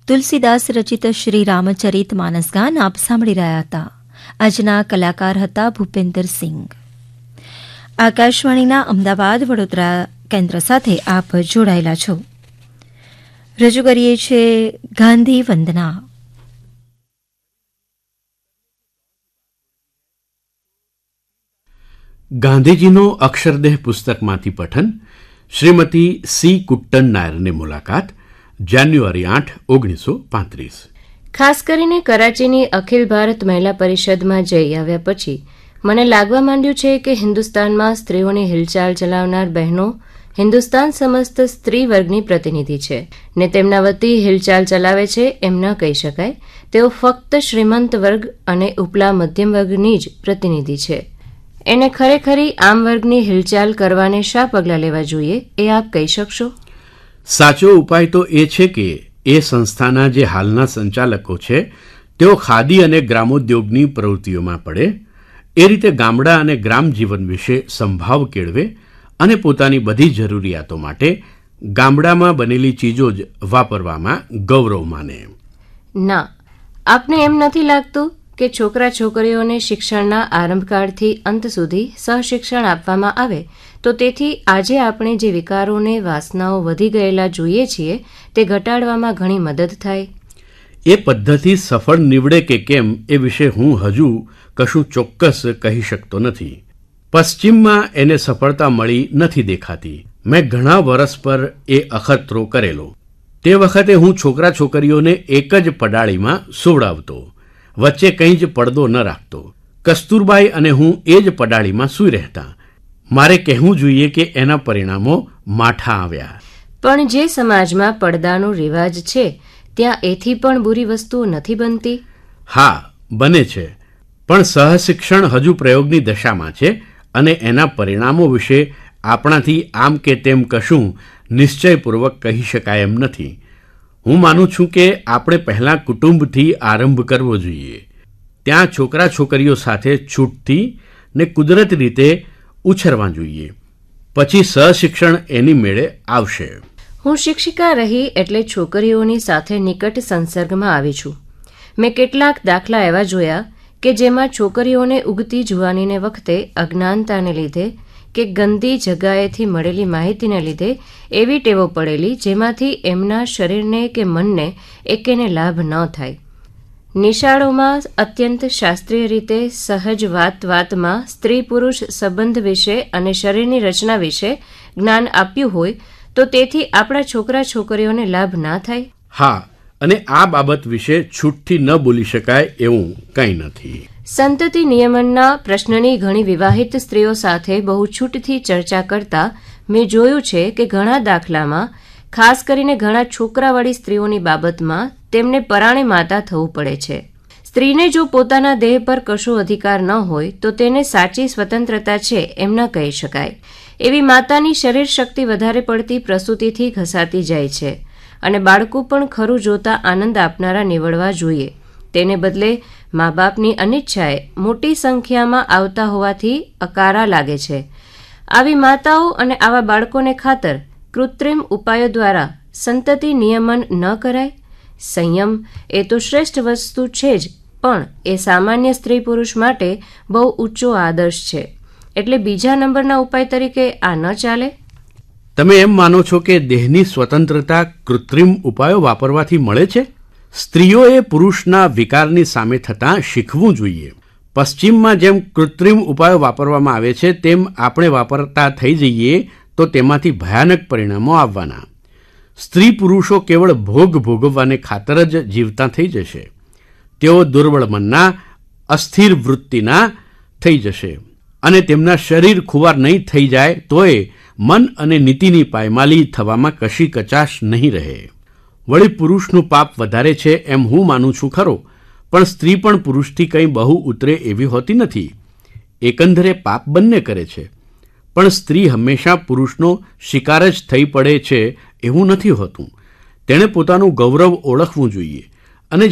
તુલસીદાસ રચિત શ્રી રામચરિત માનસ ગાન આપ સાંભળી રહ્યા હતા. આજના કલાકાર હતા ભૂપેન્દ્રસિંહ. આકાશવાણીના અમદાવાદ વડોદરા કેન્દ્ર સાથે આપ જોડાયેલા છો. રજૂ કરીએ છીએ ગાંધી વંદના. ગાંધીજીનો અક્ષરદેહ પુસ્તકમાંથી પઠન. શ્રીમતી સી કુટ્ટન નાયરની મુલાકાત. જાન્યુઆરી 8, 1935. ખાસ કરીને કરાચીની અખિલ ભારત મહિલા પરિષદમાં જઈ આવ્યા પછી મને લાગવા માંડ્યું છે કે હિન્દુસ્તાનમાં સ્ત્રીઓની હિલચાલ ચલાવનાર બહેનો હિન્દુસ્તાન સમસ્ત સ્ત્રી વર્ગની પ્રતિનિધિ છે ને તેમના વતી હિલચાલ ચલાવે છે એમ ન કહી શકાય. તેઓ ફક્ત શ્રીમંત વર્ગ અને ઉપલા મધ્યમ વર્ગની જ પ્રતિનિધિ છે. એને ખરેખરી આમ વર્ગની હિલચાલ કરવાને શા પગલાં લેવા જોઈએ એ આપ કહી શકશો? સાચો ઉપાય તો એ છે કે એ સંસ્થાના જે હાલના સંચાલકો છે તેઓ ખાદી અને ગ્રામોદ્યોગની પ્રવૃત્તિઓમાં પડે, એ રીતે ગામડા અને ગ્રામ જીવન વિશે સંભાવ કેળવે અને પોતાની બધી જરૂરિયાતો માટે ગામડામાં બનેલી ચીજો જ વાપરવામાં ગૌરવ માને. ના, આપને એમ નથી લાગતું કે છોકરા છોકરીઓને શિક્ષણના આરંભકાળથી અંત સુધી સહશિક્ષણ આપવામાં આવે તો તેથી આજે આપણે જે વિકારોને વાસનાઓ વધી ગયેલા જોઈએ છીએ તે ઘટાડવામાં ઘણી મદદ થાય? એ પદ્ધતિ સફળ નીવડે કે કેમ એ વિશે હું હજુ કશું ચોક્કસ કહી શકતો નથી. પશ્ચિમમાં એને સફળતા મળી નથી દેખાતી. મેં ઘણા વર્ષ પર એ અખતરો કરેલો. તે વખતે હું છોકરા છોકરીઓને એક જ પડાળીમાં સુવડાવતો, વચ્ચે કંઈ જ પડદો ન રાખતો. કસ્તુરબાઈ અને હું એ જ પડાળીમાં સૂઈ રહેતા. મારે કહેવું જોઈએ કે એના પરિણામો માઠા આવ્યા. પણ જે સમાજમાં પડદાનો રિવાજ છે ત્યાં એથી પણ બુરી વસ્તુઓ નથી બનતી? હા, બને છે. પણ સહશિક્ષણ હજુ પ્રયોગની દશામાં છે અને એના પરિણામો વિશે આપણાથી આમ કે તેમ કશું નિશ્ચયપૂર્વક કહી શકાય એમ નથી. હું માનું છું કે આપણે પહેલાં કુટુંબથી આરંભ કરવો જોઈએ. ત્યાં છોકરા છોકરીઓ સાથે છૂટથી ને કુદરતી રીતે ઉછરવા જોઈએ. પછી સહશિક્ષણ એની મેળે આવશે. હું શિક્ષિકા રહી એટલે છોકરીઓની સાથે નિકટ સંસર્ગમાં આવી છું. મેં કેટલાક દાખલા એવા જોયા કે જેમાં છોકરીઓને ઉગતી જુવાનીને વખતે અજ્ઞાનતાને લીધે કે ગંદી જગાએથી મળેલી માહિતીને લીધે એવી ટેવો પડેલી જેમાંથી એમના શરીરને કે મનને એકેને લાભ ન થાય. નિશાળોમાં અત્યંત શાસ્ત્રીય રીતે સહજ વાતમાં સ્ત્રી પુરુષ સંબંધ વિશે અને શરીરની રચના વિશે જ્ઞાન આપ્યું હોય તો તેથી આપણા છોકરા છોકરીઓને લાભ ના થાય? હા, અને આ બાબત વિશે છૂટથી ન બોલી શકાય એવું કંઈ નથી. સંતતિ નિયમનના પ્રશ્નની ઘણી વિવાહિત સ્ત્રીઓ સાથે બહુ છૂટથી ચર્ચા કરતા મેં જોયું છે કે ઘણા દાખલામાં ખાસ કરીને ઘણા છોકરાવાળી સ્ત્રીઓની બાબતમાં તેમને પરાણે માતા થવું પડે છે. સ્ત્રીને જો પોતાના દેહ પર કશો અધિકાર ન હોય તો તેને સાચી સ્વતંત્રતા છે એમ ન કહી શકાય. એવી માતાની શરીર શક્તિ વધારે પડતી પ્રસૂતિથી ઘસાતી જાય છે અને બાળકો પણ ખરું જોતા આનંદ આપનારા નીવડવા જોઈએ. તેને બદલે મા બાપની અનિચ્છાએ મોટી સંખ્યામાં આવતા હોવાથી અકારા લાગે છે. આવી માતાઓ અને આવા બાળકોને ખાતર કૃત્રિમ ઉપાયો દ્વારા સંતતિ નિયમન ન કરાય? સંયમ એ તો શ્રેષ્ઠ વસ્તુ છે જ, પણ એ સામાન્ય સ્ત્રી પુરુષ માટે બહુ ઊંચો આદર્શ છે. એટલે બીજા નંબરના ઉપાય તરીકે આ ન ચાલે? તમે એમ માનો છો કે દેહની સ્વતંત્રતા કૃત્રિમ ઉપાયો વાપરવાથી મળે છે? સ્ત્રીઓએ પુરુષના વિકારની સામે થતાં શીખવું જોઈએ. પશ્ચિમમાં જેમ કૃત્રિમ ઉપાયો વાપરવામાં આવે છે તેમ આપણે વાપરતા થઈ જઈએ તો તેમાંથી ભયાનક પરિણામો આવવાના. સ્ત્રી પુરુષો કેવળ ભોગ ભોગવવાને ખાતર જ જીવતા થઈ જશે. તેઓ દુર્બળ મનના, અસ્થિર વૃત્તિના થઈ જશે અને તેમના શરીર ખુવાર નહીં થઈ જાય તોય મન અને નીતિની પાયમાલી થવામાં કશી કચાશ નહીં રહે. વળી પુરુષનું પાપ વધારે છે એમ હું માનું છું ખરો, પણ સ્ત્રી પણ પુરુષથી કંઈ બહુ ઉતરે એવી હોતી નથી. એકંદરે પાપ બંને કરે છે, પણ સ્ત્રી હંમેશા પુરુષનો શિકાર જ થઈ પડે છે એવું નથી હોતું. તેણે પોતાનું ગૌરવ ઓળખવું જોઈએ.